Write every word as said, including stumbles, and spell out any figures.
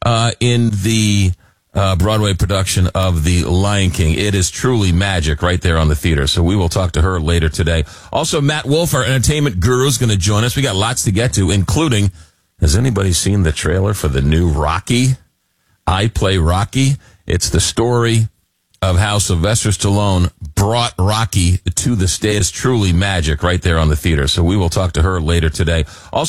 uh, in the uh, Broadway production of The Lion King. It is truly magic right there on the theater. So we will talk to her later today. Also, Matt Wolf, our entertainment guru, is going to join us. We got lots to get to, including, has anybody seen the trailer for the new Rocky? I Play Rocky. It's the story of how Sylvester Stallone brought Rocky to the stage. It's truly magic right there on the theater. So we will talk to her later today. Also,